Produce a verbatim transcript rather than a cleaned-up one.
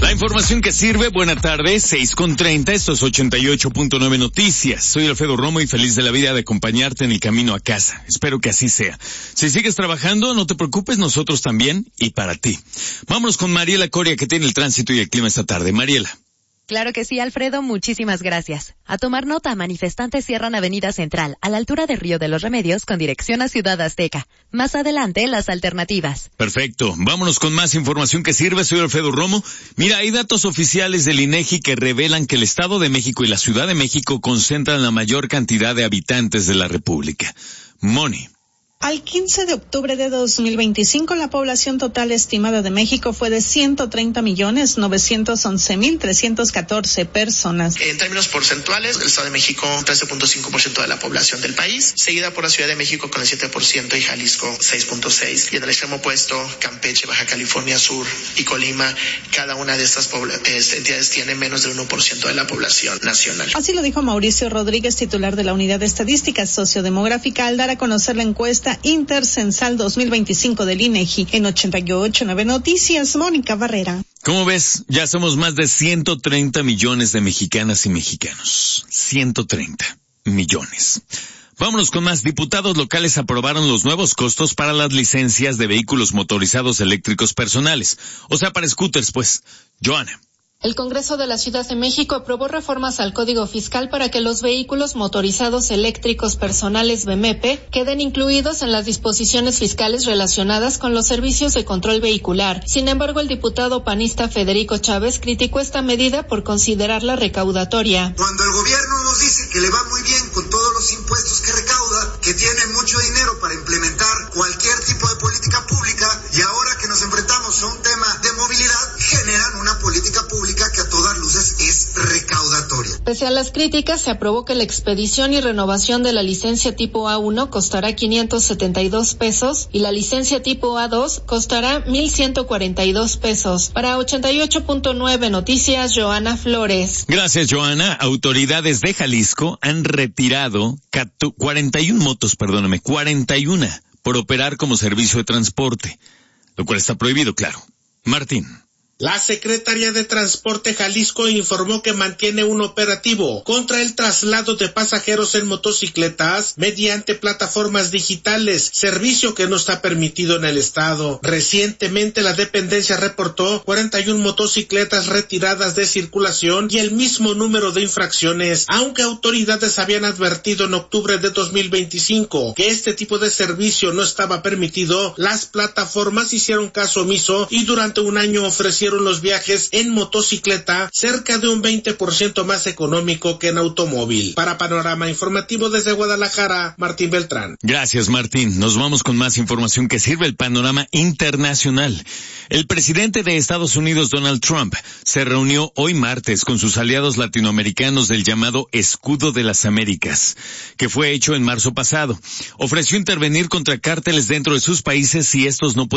La información que sirve, buena tarde, seis con treinta, esto es ochenta y ocho punto nueve Noticias. Soy Alfredo Romo y feliz de la vida de acompañarte en el camino a casa. Espero que así sea. Si sigues trabajando, no te preocupes, nosotros también y para ti. Vámonos con Mariela Coria, que tiene el tránsito y el clima esta tarde. Mariela. Claro que sí, Alfredo, muchísimas gracias. A tomar nota, manifestantes cierran Avenida Central, a la altura de Río de los Remedios, con dirección a Ciudad Azteca. Más adelante, las alternativas. Perfecto. Vámonos con más información que sirve. Soy Alfredo Romo. Mira, hay datos oficiales del INEGI que revelan que el Estado de México y la Ciudad de México concentran la mayor cantidad de habitantes de la República. Moni. Al quince de octubre de dos mil veinticinco, la población total estimada de México fue de ciento treinta millones novecientos once mil trescientos catorce personas. En términos porcentuales, el Estado de México, trece punto cinco por ciento de la población del país, seguida por la Ciudad de México con el siete por ciento y Jalisco seis punto seis por ciento. Y en el extremo opuesto, Campeche, Baja California Sur y Colima, cada una de estas pobl- entidades tiene menos del uno por ciento de la población nacional. Así lo dijo Mauricio Rodríguez, titular de la Unidad de Estadística Sociodemográfica, al dar a conocer la encuesta Intercensal dos mil veinticinco del INEGI. En ochenta y ocho punto nueve Noticias, Mónica Barrera. ¿Cómo ves? Ya somos más de ciento treinta millones de mexicanas y mexicanos. ciento treinta millones. Vámonos con más. Diputados locales aprobaron los nuevos costos para las licencias de vehículos motorizados eléctricos personales. O sea, para scooters, pues. Joana. El Congreso de la Ciudad de México aprobó reformas al Código Fiscal para que los vehículos motorizados eléctricos personales B M P queden incluidos en las disposiciones fiscales relacionadas con los servicios de control vehicular. Sin embargo, el diputado panista Federico Chávez criticó esta medida por considerarla recaudatoria. Cuando el gobierno nos dice que le va muy bien con todos los impuestos que recauda, que tiene mucho dinero para implementar cualquier tipo de política pública, y ahora que nos enfrentamos a un tema de movilidad, generan una política pública que a todas luces es recaudatoria. Pese a las críticas, se aprobó que la expedición y renovación de la licencia tipo A uno costará quinientos setenta y dos pesos y la licencia tipo A dos costará mil ciento cuarenta y dos pesos. Para ochenta y ocho punto nueve Noticias, Joana Flores. Gracias, Joana. Autoridades de Jalisco han retirado cuarenta y una motos, perdóname, cuarenta y una por operar como servicio de transporte, lo cual está prohibido, claro. Martín. La Secretaría de Transporte Jalisco informó que mantiene un operativo contra el traslado de pasajeros en motocicletas mediante plataformas digitales, servicio que no está permitido en el estado. Recientemente la dependencia reportó cuarenta y una motocicletas retiradas de circulación y el mismo número de infracciones, aunque autoridades habían advertido en octubre de dos mil veinticinco que este tipo de servicio no estaba permitido. Las plataformas hicieron caso omiso y durante un año ofrecieron los viajes en motocicleta cerca de un veinte por ciento más económico que en automóvil. Para Panorama Informativo desde Guadalajara, Martín Beltrán. Gracias, Martín. Nos vamos con más información que sirve el panorama internacional. El presidente de Estados Unidos, Donald Trump, se reunió hoy martes con sus aliados latinoamericanos del llamado Escudo de las Américas, que fue hecho en marzo pasado. Ofreció intervenir contra cárteles dentro de sus países si estos no pueden